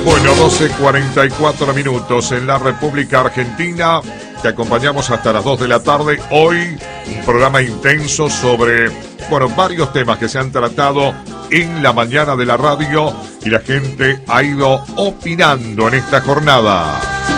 Bueno, 12:44 minutos en la República Argentina. Te acompañamos hasta las 2 de la tarde. Hoy un programa intenso sobre, varios temas que se han tratado en la mañana de la radio y la gente ha ido opinando en esta jornada.